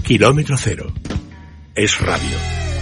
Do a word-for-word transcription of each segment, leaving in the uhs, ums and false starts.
Kilómetro Cero. Es radio.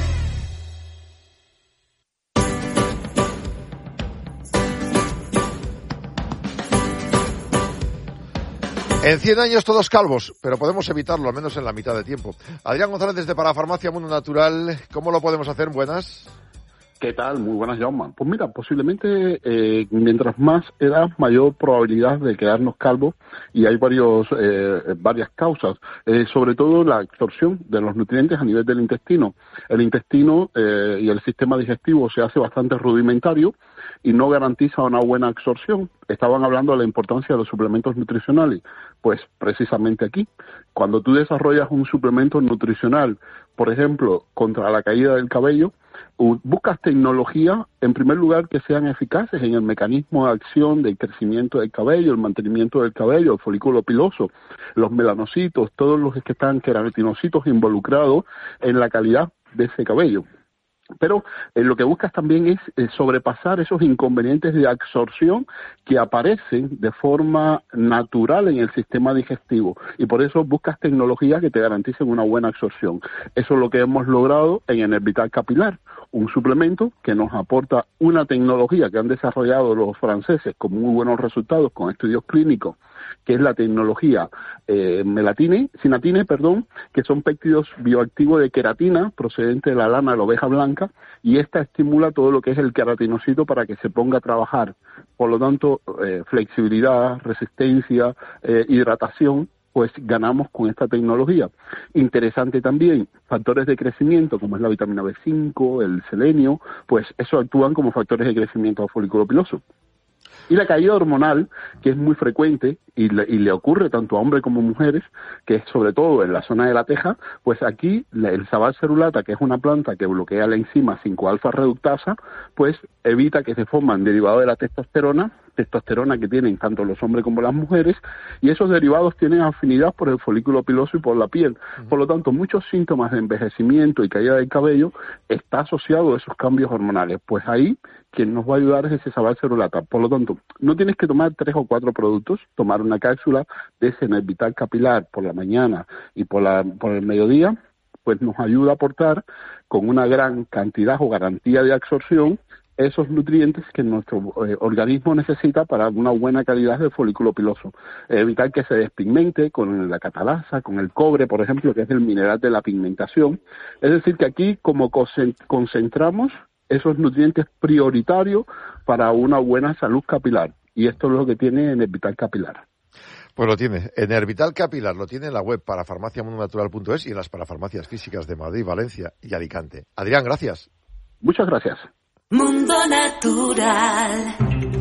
En cien años todos calvos, pero podemos evitarlo, al menos en la mitad de tiempo. Adrián González desde Parafarmacia Mundo Natural, ¿cómo lo podemos hacer? Buenas. ¿Qué tal? Muy buenas, Jaume. Pues mira, posiblemente eh, mientras más edad, mayor probabilidad de quedarnos calvos, y hay varios eh, varias causas, eh, sobre todo la absorción de los nutrientes a nivel del intestino. El intestino eh, y el sistema digestivo se hace bastante rudimentario y no garantiza una buena absorción. Estaban hablando de la importancia de los suplementos nutricionales. Pues precisamente aquí, cuando tú desarrollas un suplemento nutricional, por ejemplo, contra la caída del cabello, buscas tecnología, en primer lugar, que sean eficaces en el mecanismo de acción del crecimiento del cabello, el mantenimiento del cabello, el folículo piloso, los melanocitos, todos los que están queratinocitos involucrados en la calidad de ese cabello. Pero eh, lo que buscas también es eh, sobrepasar esos inconvenientes de absorción que aparecen de forma natural en el sistema digestivo, y por eso buscas tecnologías que te garanticen una buena absorción. Eso es lo que hemos logrado en Enervital Capilar, un suplemento que nos aporta una tecnología que han desarrollado los franceses con muy buenos resultados, con estudios clínicos, que es la tecnología eh, melatine, sinatine, perdón, que son péptidos bioactivos de queratina procedente de la lana de la oveja blanca, y esta estimula todo lo que es el queratinocito para que se ponga a trabajar. Por lo tanto, eh, flexibilidad, resistencia, eh, hidratación, pues ganamos con esta tecnología. Interesante también, factores de crecimiento, como es la vitamina B cinco, el selenio, pues eso actúan como factores de crecimiento al folículo piloso. Y la caída hormonal, que es muy frecuente y le, y le ocurre tanto a hombres como a mujeres, que es sobre todo en la zona de la teja, pues aquí el sabal cerulata, que es una planta que bloquea la enzima cinco alfa reductasa, pues evita que se forman derivados de la testosterona, testosterona que tienen tanto los hombres como las mujeres, y esos derivados tienen afinidad por el folículo piloso y por la piel. Por lo tanto, muchos síntomas de envejecimiento y caída del cabello está asociado a esos cambios hormonales. Pues ahí quien nos va a ayudar es ese sabal cerulata. Por lo tanto, no tienes que tomar tres o cuatro productos, tomar una cápsula de ese Enervital Capilar por la mañana y por, la, por el mediodía, pues nos ayuda a aportar con una gran cantidad o garantía de absorción esos nutrientes que nuestro eh, organismo necesita para una buena calidad del folículo piloso. Eh, evitar que se despigmente con la catalasa, con el cobre, por ejemplo, que es el mineral de la pigmentación. Es decir, que aquí como concentramos esos nutrientes prioritarios para una buena salud capilar. Y esto es lo que tiene Enervital Capilar. Pues lo tiene. Enervital Capilar lo tiene en la web parafarmacia mundo natural punto es y en las parafarmacias físicas de Madrid, Valencia y Alicante. Adrián, gracias. Muchas gracias. Mundo Natural.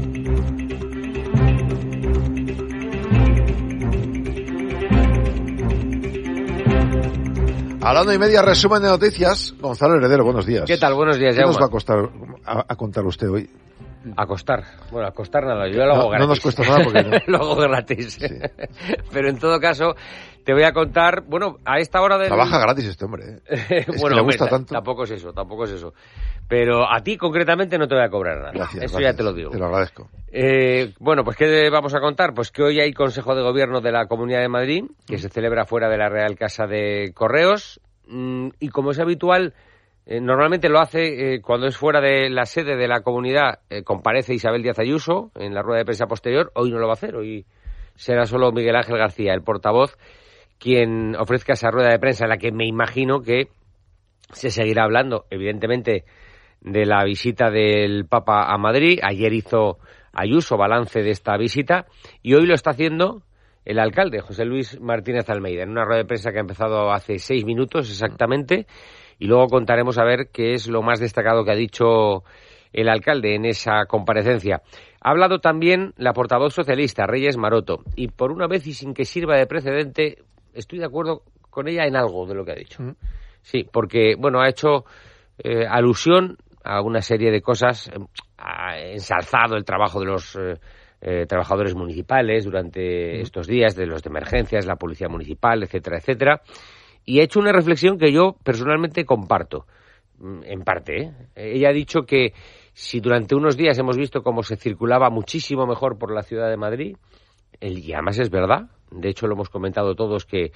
Hablando y media, resumen de noticias. Gonzalo Heredero, buenos días. ¿Qué tal? Buenos días, ¿Qué Jaume? nos va a, costar, a, a contar usted hoy? Acostar. Bueno, acostar nada, yo lo hago no, gratis. No nos cuesta nada porque... No. Lo hago gratis. Sí. Pero en todo caso, te voy a contar, bueno, a esta hora del... Trabaja gratis este hombre, ¿eh? Es bueno, que le gusta hombre, tanto. Tampoco es eso, tampoco es eso. Pero a ti concretamente no te voy a cobrar nada. Gracias, eso gracias. Ya te lo digo. Te lo agradezco. Eh, bueno, pues ¿qué vamos a contar? Pues que hoy hay Consejo de Gobierno de la Comunidad de Madrid, que mm. se celebra fuera de la Real Casa de Correos, mm, y como es habitual... Eh, normalmente lo hace eh, cuando es fuera de la sede de la comunidad, eh, comparece Isabel Díaz Ayuso en la rueda de prensa posterior. Hoy no lo va a hacer, hoy será solo Miguel Ángel García, el portavoz, quien ofrezca esa rueda de prensa en la que me imagino que se seguirá hablando, evidentemente, de la visita del Papa a Madrid. Ayer hizo Ayuso balance de esta visita y hoy lo está haciendo el alcalde, José Luis Martínez Almeida, en una rueda de prensa que ha empezado hace seis minutos exactamente. Y luego contaremos a ver qué es lo más destacado que ha dicho el alcalde en esa comparecencia. Ha hablado también la portavoz socialista, Reyes Maroto, y por una vez y sin que sirva de precedente, estoy de acuerdo con ella en algo de lo que ha dicho. Mm. Sí, porque, bueno, ha hecho eh, alusión a una serie de cosas, eh, ha ensalzado el trabajo de los eh, eh, trabajadores municipales durante mm. estos días, de los de emergencias, la policía municipal, etcétera, etcétera. Y he hecho una reflexión que yo personalmente comparto, en parte, ¿eh? Ella ha dicho que si durante unos días hemos visto cómo se circulaba muchísimo mejor por la ciudad de Madrid, y además es verdad, de hecho lo hemos comentado todos, que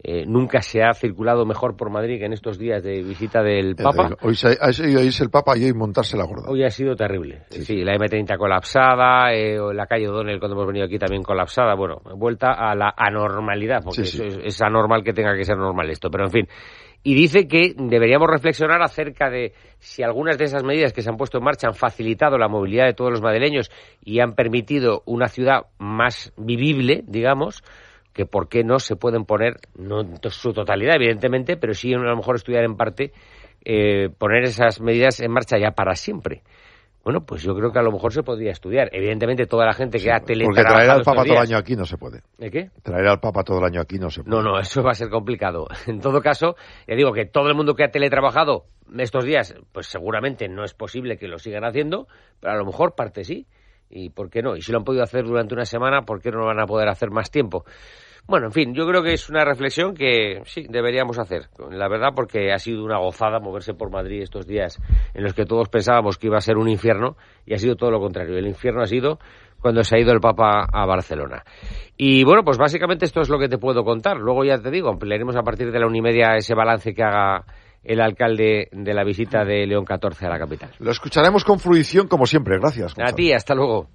Eh, nunca se ha circulado mejor por Madrid que en estos días de visita del Papa. Hoy se ha ido el Papa y hoy montarse la gorda. Hoy ha sido terrible. Sí, sí, sí la eme treinta colapsada, eh, o la calle O'Donnell cuando hemos venido aquí también colapsada. Bueno, vuelta a la anormalidad, porque sí, sí. Es, es anormal que tenga que ser normal esto, pero en fin. Y dice que deberíamos reflexionar acerca de si algunas de esas medidas que se han puesto en marcha han facilitado la movilidad de todos los madrileños y han permitido una ciudad más vivible, digamos, que por qué no se pueden poner, no en su totalidad, evidentemente, pero sí a lo mejor estudiar en parte, eh, poner esas medidas en marcha ya para siempre. Bueno, pues yo creo que a lo mejor se podría estudiar. Evidentemente, toda la gente que sí, ha teletrabajado... Porque traer al Papa todo el año aquí no se puede. ¿De qué? Traer al Papa todo el año aquí no se puede. No, no, eso va a ser complicado. En todo caso, ya digo que todo el mundo que ha teletrabajado estos días, pues seguramente no es posible que lo sigan haciendo, pero a lo mejor parte sí. ¿Y por qué no? Y si lo han podido hacer durante una semana, ¿por qué no lo van a poder hacer más tiempo? Bueno, en fin, yo creo que es una reflexión que sí, deberíamos hacer. La verdad, porque ha sido una gozada moverse por Madrid estos días en los que todos pensábamos que iba a ser un infierno y ha sido todo lo contrario. El infierno ha sido cuando se ha ido el Papa a Barcelona. Y bueno, pues básicamente esto es lo que te puedo contar. Luego ya te digo, ampliaremos a partir de la una y media ese balance que haga el alcalde de la visita de León catorce a la capital. Lo escucharemos con fruición como siempre. Gracias, Gonzalo. A ti, hasta luego.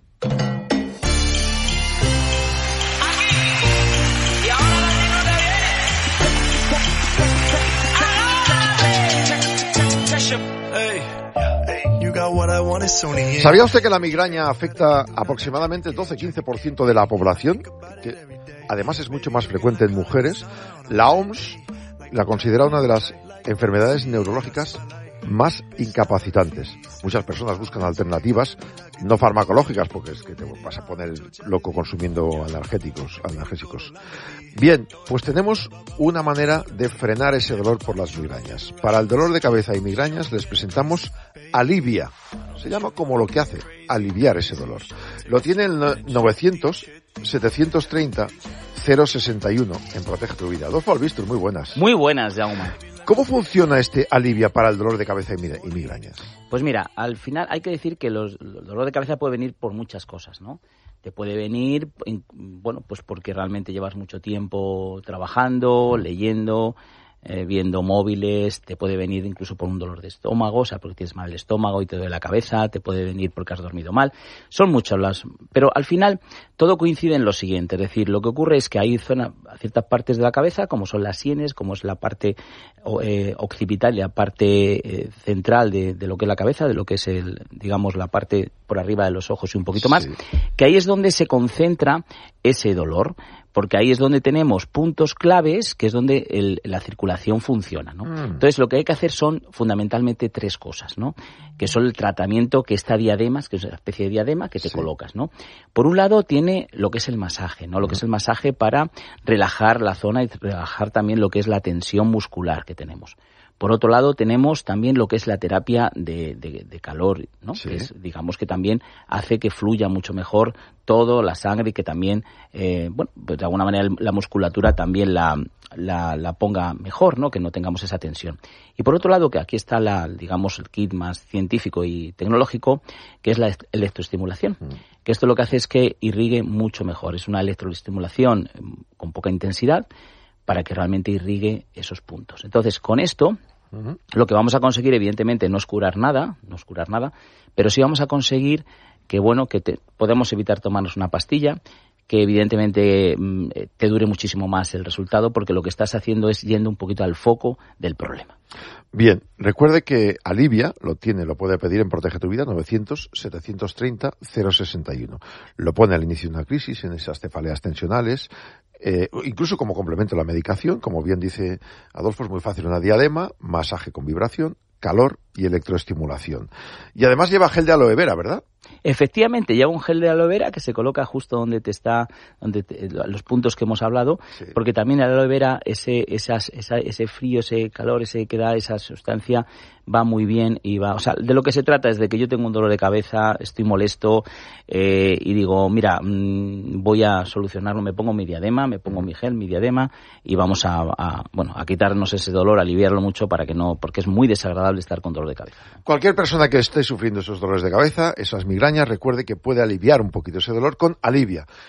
¿Sabía usted que la migraña afecta aproximadamente el doce a quince por ciento de la población? Que además es mucho más frecuente en mujeres. La O M S la considera una de las enfermedades neurológicas más incapacitantes. Muchas personas buscan alternativas no farmacológicas, porque es que te vas a poner loco consumiendo analgésicos, analgésicos. Bien, pues tenemos una manera de frenar ese dolor por las migrañas. Para el dolor de cabeza y migrañas les presentamos Alivia. Se llama como lo que hace, aliviar ese dolor. Lo tiene el novecientos, setecientos treinta, cero sesenta y uno en Protege tu Vida. Adolfo Albistur, muy buenas. Muy buenas, Jaume. ¿Cómo funciona este Alivia para el dolor de cabeza y migrañas? Pues mira, al final hay que decir que los, el dolor de cabeza puede venir por muchas cosas, ¿no? Te puede venir, bueno, pues porque realmente llevas mucho tiempo trabajando, leyendo, eh, viendo móviles, te puede venir incluso por un dolor de estómago, o sea, porque tienes mal el estómago y te duele la cabeza, te puede venir porque has dormido mal. Son muchas las... Pero al final todo coincide en lo siguiente, es decir, lo que ocurre es que hay zona, ciertas partes de la cabeza, como son las sienes, como es la parte eh, occipital y la parte eh, central de, de lo que es la cabeza, de lo que es, el, digamos, la parte por arriba de los ojos y un poquito más, sí. Que ahí es donde se concentra ese dolor, porque ahí es donde tenemos puntos claves, que es donde el, la circulación funciona, ¿no? Mm. Entonces, lo que hay que hacer son fundamentalmente tres cosas, ¿no? Que son el tratamiento, que está diademas, que es una especie de diadema que te sí. colocas, ¿no? Por un lado, tiene lo que es el masaje, ¿no? Lo que mm. es el masaje para relajar la zona y relajar también lo que es la tensión muscular que tenemos. Por otro lado, tenemos también lo que es la terapia de, de, de calor, ¿no? Sí. Que es, digamos, que también hace que fluya mucho mejor todo, la sangre, y que también, eh, bueno, pues de alguna manera la musculatura también la, la, la ponga mejor, ¿no? Que no tengamos esa tensión. Y por otro lado, que aquí está, la, digamos, el kit más científico y tecnológico, que es la electroestimulación. Mm. Que esto lo que hace es que irrigue mucho mejor. Es una electroestimulación con poca intensidad para que realmente irrigue esos puntos. Entonces, con esto... Uh-huh. Lo que vamos a conseguir, evidentemente, no es curar nada, no es curar nada, pero sí vamos a conseguir que, bueno, que te, podemos evitar tomarnos una pastilla, que evidentemente te dure muchísimo más el resultado, porque lo que estás haciendo es yendo un poquito al foco del problema. Bien, recuerde que Alivia lo tiene, lo puede pedir en Protege tu Vida, novecientos, setecientos treinta, cero sesenta y uno. Lo pone al inicio de una crisis, en esas cefaleas tensionales, eh, incluso como complemento a la medicación, como bien dice Adolfo, es muy fácil, una diadema, masaje con vibración, calor y electroestimulación. Y además lleva gel de aloe vera, ¿verdad? Efectivamente, lleva un gel de aloe vera que se coloca justo donde te está, donde te, los puntos que hemos hablado, sí. Porque también el aloe vera, ese, esas, esa, ese frío, ese calor, ese que da esa sustancia, va muy bien y va, o sea, de lo que se trata es de que yo tengo un dolor de cabeza, estoy molesto, eh, y digo, mira, mmm, voy a solucionarlo, me pongo mi diadema, me pongo mi gel, mi diadema, y vamos a, a, bueno, a quitarnos ese dolor, a aliviarlo mucho para que no, porque es muy desagradable estar con dolor de cabeza. Cualquier persona que esté sufriendo esos dolores de cabeza, esas migrañas, recuerde que puede aliviar un poquito ese dolor con Alivia.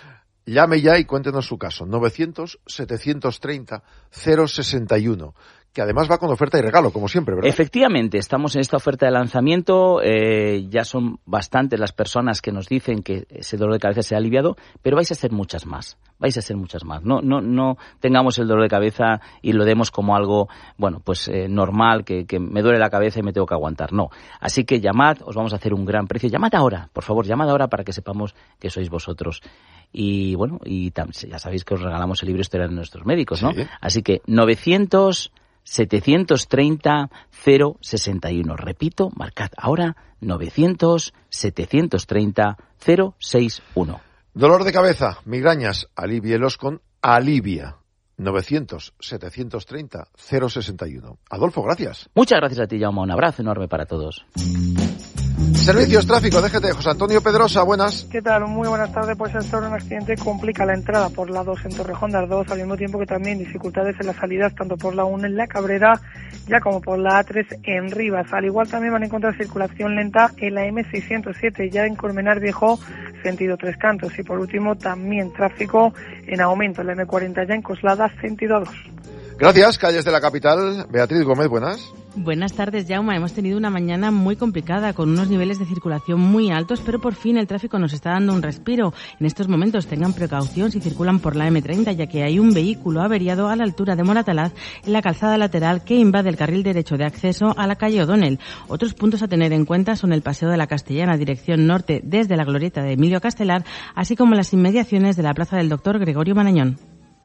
llame ya y cuéntenos su caso. novecientos, setecientos treinta, cero sesenta y uno. Que además va con oferta y regalo, como siempre, ¿verdad? Efectivamente, estamos en esta oferta de lanzamiento. Eh, ya son bastantes las personas que nos dicen que ese dolor de cabeza se ha aliviado, pero vais a ser muchas más. Vais a ser muchas más. No, no, no tengamos el dolor de cabeza y lo demos como algo, bueno, pues eh, normal, que, que me duele la cabeza y me tengo que aguantar. No. Así que llamad, os vamos a hacer un gran precio. Llamad ahora, por favor, llamad ahora para que sepamos que sois vosotros. Y bueno, y ya sabéis que os regalamos el libro Historia de nuestros médicos, ¿no? Sí. Así que novecientos, setecientos treinta, cero sesenta y uno. Repito, marcad ahora novecientos, setecientos treinta, cero sesenta y uno. Dolor de cabeza, migrañas, alívielos con Alivia. novecientos, setecientos treinta, cero sesenta y uno. Adolfo, gracias. Muchas gracias a ti, Jaume. Un abrazo enorme para todos. Servicios Tráfico, D G T, José Antonio Pedrosa, buenas. ¿Qué tal? Muy buenas tardes. Pues el sobre un accidente complica la entrada por la dos en Torrejón de Ardoz, al mismo tiempo que también dificultades en las salidas tanto por la uno en La Cabrera ya como por la A tres en Rivas. Al igual también van a encontrar circulación lenta en la M seiscientos siete ya en Colmenar Viejo, sentido Tres Cantos. Y por último también tráfico en aumento en la M cuarenta ya en Coslada, sentido A dos. Gracias, calles de la capital. Beatriz Gómez, buenas. Buenas tardes, Jaume. Hemos tenido una mañana muy complicada, con unos niveles de circulación muy altos, pero por fin el tráfico nos está dando un respiro. En estos momentos tengan precaución si circulan por la M treinta, ya que hay un vehículo averiado a la altura de Moratalaz, en la calzada lateral que invade el carril derecho de acceso a la calle O'Donnell. Otros puntos a tener en cuenta son el Paseo de la Castellana, dirección norte, desde la glorieta de Emilio Castelar, así como las inmediaciones de la Plaza del Doctor Gregorio Marañón.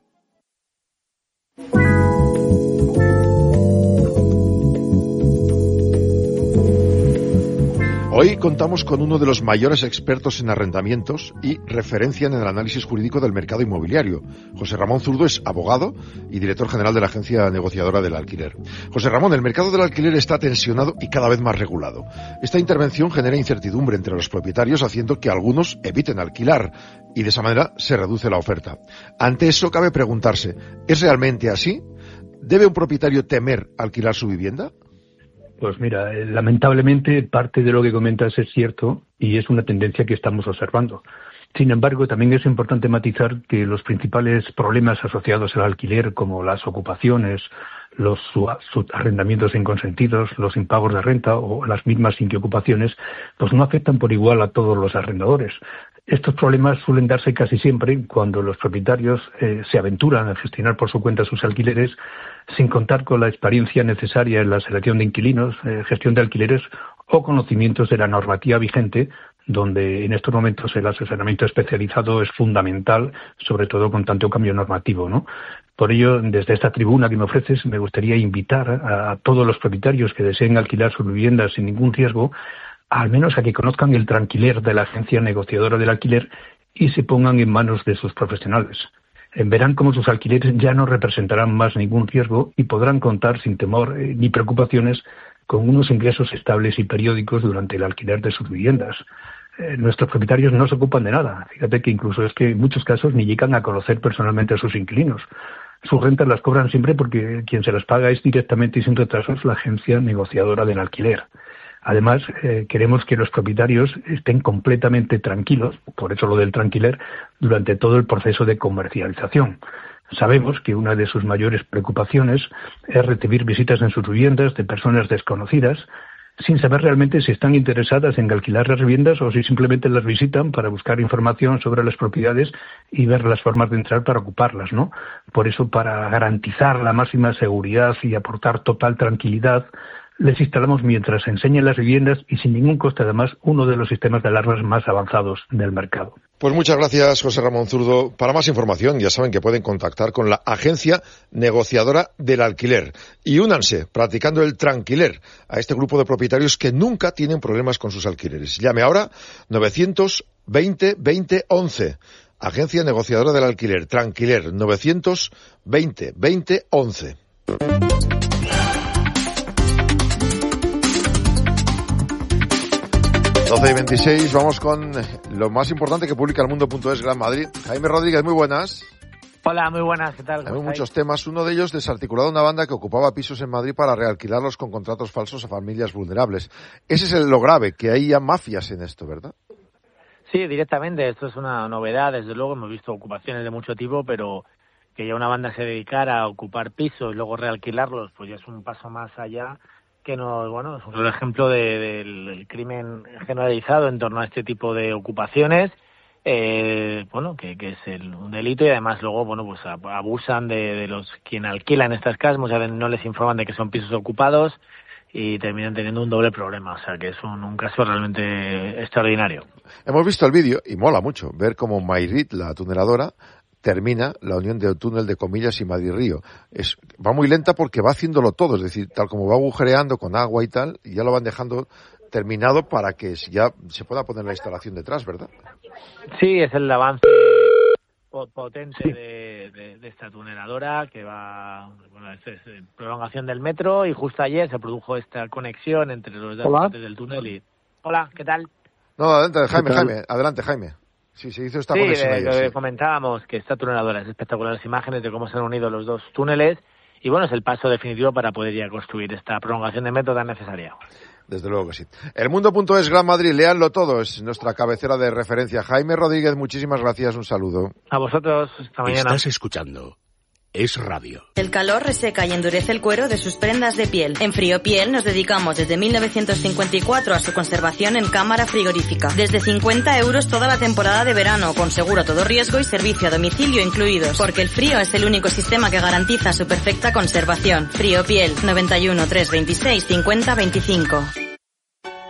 Hoy contamos con uno de los mayores expertos en arrendamientos y referencia en el análisis jurídico del mercado inmobiliario. José Ramón Zurdo es abogado y director general de la agencia negociadora del alquiler. José Ramón, el mercado del alquiler está tensionado y cada vez más regulado. Esta intervención genera incertidumbre entre los propietarios, haciendo que algunos eviten alquilar y de esa manera se reduce la oferta. Ante eso cabe preguntarse, ¿es realmente así? ¿Debe un propietario temer alquilar su vivienda? Pues mira, lamentablemente parte de lo que comentas es cierto y es una tendencia que estamos observando. Sin embargo, también es importante matizar que los principales problemas asociados al alquiler, como las ocupaciones, los arrendamientos inconsentidos, los impagos de renta o las mismas inquiocupaciones, pues no afectan por igual a todos los arrendadores. Estos problemas suelen darse casi siempre cuando los propietarios eh, se aventuran a gestionar por su cuenta sus alquileres sin contar con la experiencia necesaria en la selección de inquilinos, eh, gestión de alquileres o conocimientos de la normativa vigente, donde en estos momentos el asesoramiento especializado es fundamental, sobre todo con tanto cambio normativo, ¿no? Por ello, desde esta tribuna que me ofreces, me gustaría invitar a, a todos los propietarios que deseen alquilar sus viviendas sin ningún riesgo, al menos a que conozcan el tranquiler de la agencia negociadora del alquiler y se pongan en manos de sus profesionales. Verán cómo sus alquileres ya no representarán más ningún riesgo y podrán contar sin temor eh, ni preocupaciones con unos ingresos estables y periódicos durante el alquiler de sus viviendas. Eh, nuestros propietarios no se ocupan de nada. Fíjate que incluso es que en muchos casos ni llegan a conocer personalmente a sus inquilinos. Sus rentas las cobran siempre porque quien se las paga es directamente y sin retrasos la agencia negociadora del alquiler. Además, eh, queremos que los propietarios estén completamente tranquilos, por eso lo del tranquiler, durante todo el proceso de comercialización. Sabemos que una de sus mayores preocupaciones es recibir visitas en sus viviendas de personas desconocidas, sin saber realmente si están interesadas en alquilar las viviendas o si simplemente las visitan para buscar información sobre las propiedades y ver las formas de entrar para ocuparlas, ¿no? Por eso, para garantizar la máxima seguridad y aportar total tranquilidad, les instalamos mientras enseñan las viviendas y sin ningún coste además uno de los sistemas de alarmas más avanzados del mercado. Pues muchas gracias, José Ramón Zurdo. Para más información ya saben que pueden contactar con la agencia negociadora del alquiler y únanse practicando el tranquiler a este grupo de propietarios que nunca tienen problemas con sus alquileres. Llame ahora novecientos veinte veinte once. Agencia negociadora del alquiler, tranquiler, novecientos veinte veinte once. doce y veintiséis, vamos con lo más importante que publica el mundo.es Gran Madrid. Jaime Rodríguez, muy buenas. Hola, muy buenas, ¿qué tal? Hay muchos temas. Uno de ellos, desarticulado una banda que ocupaba pisos en Madrid para realquilarlos con contratos falsos a familias vulnerables. Ese es lo grave, que hay ya mafias en esto, ¿verdad? Sí, directamente. Esto es una novedad. Desde luego hemos visto ocupaciones de mucho tipo, pero que ya una banda se dedicara a ocupar pisos y luego realquilarlos, pues ya es un paso más allá que nos, bueno, es un ejemplo de, del crimen generalizado en torno a este tipo de ocupaciones. Eh, bueno, que, que es el, un delito y además luego, bueno, pues abusan de, de los quien alquilan estas casas, muchas veces no les informan de que son pisos ocupados y terminan teniendo un doble problema, o sea que es un, un caso realmente extraordinario. Hemos visto el vídeo y mola mucho ver cómo Mayrit, la tuneladora, termina la unión del túnel de Comillas y Madrid-Río. Es, va muy lenta porque va haciéndolo todo, es decir, tal como va agujereando con agua y tal, y ya lo van dejando terminado para que ya se pueda poner la instalación detrás, ¿verdad? Sí, es el avance potente sí. de, de, de esta tuneladora que va, bueno, es, es prolongación del metro y justo ayer se produjo esta conexión entre los dos partes del túnel y... Hola, ¿qué tal? No, adelante, Jaime, Jaime, adelante, Jaime. Sí, se hizo esta sí, conexión de, ayer, de, sí. Comentábamos que esta tuneladora es espectacular, las imágenes de cómo se han unido los dos túneles y bueno, es el paso definitivo para poder ya construir esta prolongación de metro tan necesaria. Desde luego que sí. El Mundo.es Gran Madrid, léanlo todo, es nuestra cabecera de referencia. Jaime Rodríguez, muchísimas gracias, un saludo. A vosotros, hasta mañana. Estás escuchando Es Radio. El calor reseca y endurece el cuero de sus prendas de piel. En Friopiel nos dedicamos desde mil novecientos cincuenta y cuatro a su conservación en cámara frigorífica. Desde cincuenta euros toda la temporada de verano, con seguro a todo riesgo y servicio a domicilio incluidos. Porque el frío es el único sistema que garantiza su perfecta conservación. Friopiel, noventa y uno, trescientos veintiséis, cincuenta veinticinco.